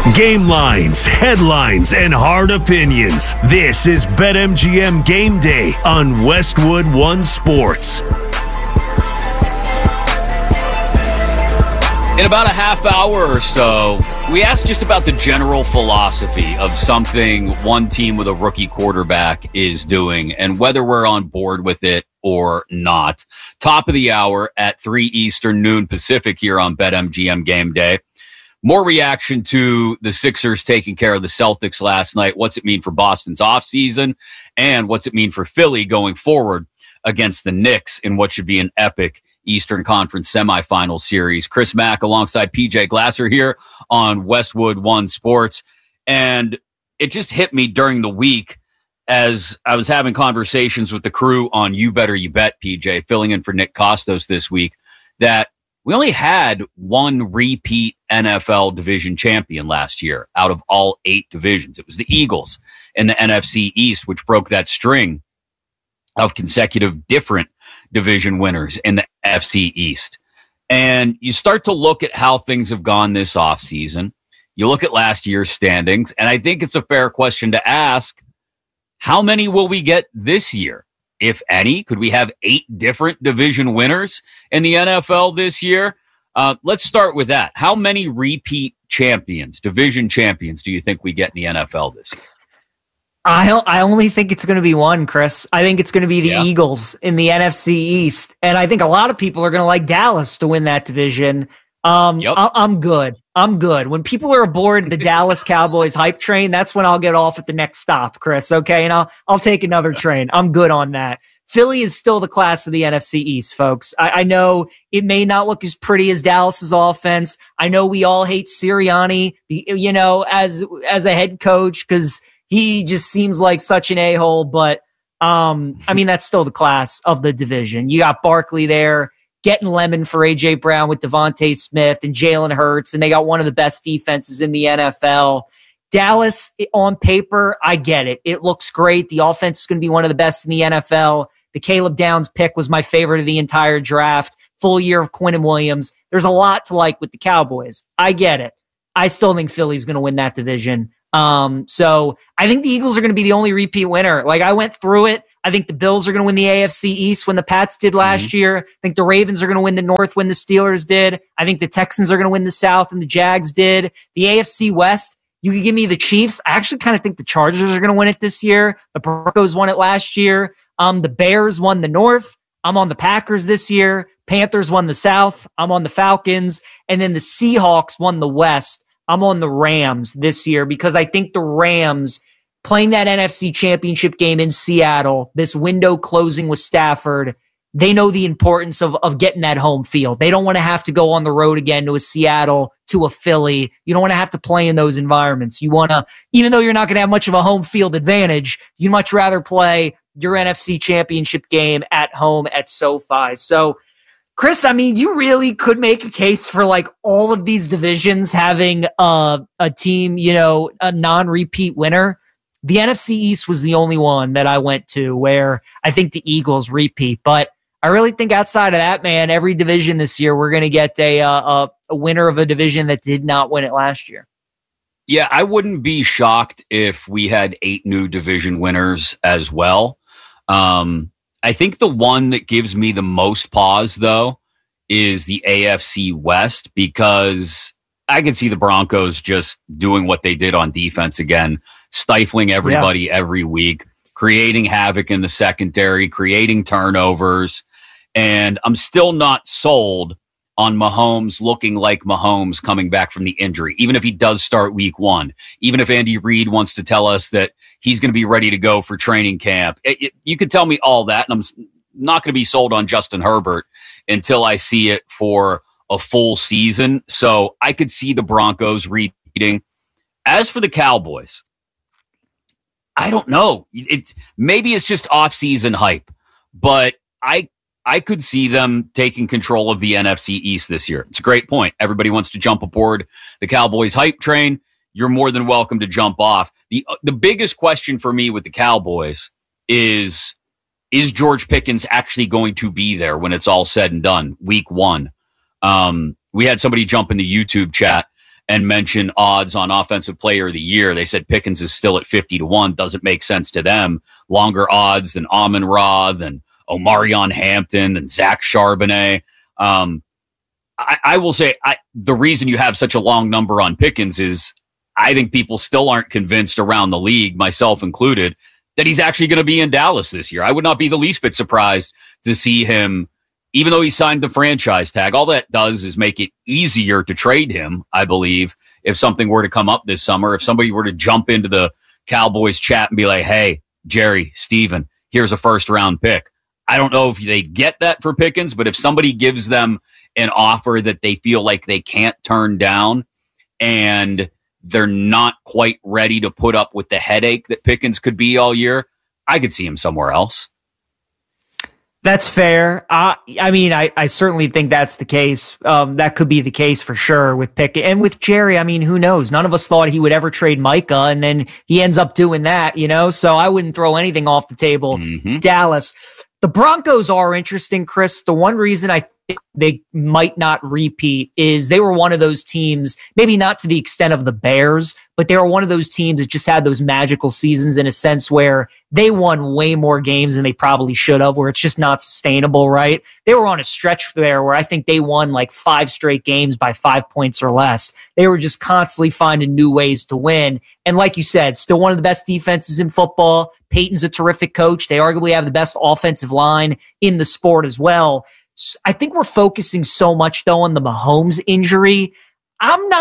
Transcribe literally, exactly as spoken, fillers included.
Game lines, headlines, and hard opinions. This is BetMGM Game Day on Westwood One Sports. In about a half hour or so, we asked just about the general philosophy of something one team with a rookie quarterback is doing and whether we're on board with it or not. Top of the hour at three Eastern, noon Pacific here on BetMGM Game Day. More reaction to the Sixers taking care of the Celtics last night. What's it mean for Boston's offseason? And what's it mean for Philly going forward against the Knicks in what should be an epic Eastern Conference semifinal series? Chris Mack alongside P J Glasser here on Westwood One Sports. And it just hit me during the week as I was having conversations with the crew on You Better You Bet, P J, filling in for Nick Costos this week, that we only had one repeat N F L division champion last year out of all eight divisions. It was the Eagles in the N F C East, which broke that string of consecutive different division winners in the N F C East. And you start to look at how things have gone this offseason. You look at last year's standings, and I think it's a fair question to ask, how many will we get this year? If any, could we have eight different division winners in the N F L this year? Uh, let's start with that. How many repeat champions, division champions, do you think we get in the N F L this year? I I only think it's going to be one, Chris. I think it's going to be the yeah. Eagles in the N F C East. And I think a lot of people are going to like Dallas to win that division. Um, yep. I, I'm good. I'm good. When people are aboard the Dallas Cowboys hype train, that's when I'll get off at the next stop, Chris. Okay. And I'll, I'll take another train. I'm good on that. Philly is still the class of the N F C East, folks. I, I know it may not look as pretty as Dallas's offense. I know we all hate Sirianni, you know, as, as a head coach, because he just seems like such an a-hole. But, um, I mean, that's still the class of the division. You got Barkley there, getting lemon for A J Brown with Devontae Smith and Jalen Hurts, and they got one of the best defenses in the N F L. Dallas, on paper, I get it. It looks great. The offense is going to be one of the best in the N F L. The Caleb Downs pick was my favorite of the entire draft. Full year of Quinnen Williams. There's a lot to like with the Cowboys. I get it. I still think Philly's going to win that division. Um, so I think the Eagles are going to be the only repeat winner. Like, I went through it. I think the Bills are going to win the A F C East when the Pats did last mm-hmm. year. I think the Ravens are going to win the North when the Steelers did. I think the Texans are going to win the South and the Jags did. The A F C West, you could give me the Chiefs. I actually kind of think the Chargers are going to win it this year. The Broncos won it last year. Um, the Bears won the North. I'm on the Packers this year. Panthers won the South. I'm on the Falcons. And then the Seahawks won the West. I'm on the Rams this year because I think the Rams playing that N F C championship game in Seattle, this window closing with Stafford, they know the importance of, of getting that home field. They don't want to have to go on the road again to a Seattle, to a Philly. You don't want to have to play in those environments. You want to, even though you're not going to have much of a home field advantage, you'd much rather play your N F C championship game at home at SoFi. So, Chris, I mean, you really could make a case for like all of these divisions having uh, a team, you know, a non-repeat winner. The N F C East was the only one that I went to where I think the Eagles repeat. But I really think outside of that, man, every division this year, we're going to get a, a a winner of a division that did not win it last year. Yeah, I wouldn't be shocked if we had eight new division winners as well. Um I think the one that gives me the most pause, though, is the A F C West, because I can see the Broncos just doing what they did on defense again, stifling everybody yeah. every week, creating havoc in the secondary, creating turnovers. And I'm still not sold on Mahomes looking like Mahomes coming back from the injury, even if he does start week one, even if Andy Reid wants to tell us that he's going to be ready to go for training camp. It, it, you could tell me all that, and I'm not going to be sold on Justin Herbert until I see it for a full season. So I could see the Broncos repeating. As for the Cowboys, I don't know. It's maybe it's just off-season hype, but I I could see them taking control of the N F C East this year. It's a great point. Everybody wants to jump aboard the Cowboys hype train. You're more than welcome to jump off. The the biggest question for me with the Cowboys is, is George Pickens actually going to be there when it's all said and done, week one? Um, we had somebody jump in the YouTube chat and mention odds on offensive player of the year. They said Pickens is still at fifty to one. Doesn't make sense to them. Longer odds than Amon-Ra, than Omarion Hampton, than Zach Charbonnet. Um, I, I will say I, the reason you have such a long number on Pickens is I think people still aren't convinced around the league, myself included, that he's actually going to be in Dallas this year. I would not be the least bit surprised to see him, even though he signed the franchise tag. All that does is make it easier to trade him, I believe, if something were to come up this summer. If somebody were to jump into the Cowboys chat and be like, hey, Jerry, Steven, here's a first round pick. I don't know if they'd get that for Pickens, but if somebody gives them an offer that they feel like they can't turn down and they're not quite ready to put up with the headache that Pickens could be all year, I could see him somewhere else. That's fair. Uh, I mean, I, I certainly think that's the case. Um, that could be the case for sure with Pickett. And with Jerry, I mean, who knows? None of us thought he would ever trade Micah, and then he ends up doing that, you know? So I wouldn't throw anything off the table. Mm-hmm. Dallas. The Broncos are interesting, Chris. The one reason I think they might not repeat is they were one of those teams, maybe not to the extent of the Bears, but they were one of those teams that just had those magical seasons in a sense where they won way more games than they probably should have, where it's just not sustainable, right? They were on a stretch there where I think they won like five straight games by five points or less. They were just constantly finding new ways to win. And like you said, still one of the best defenses in football. Peyton's a terrific coach. They arguably have the best offensive line in the sport as well. I think we're focusing so much, though, on the Mahomes injury. I'm not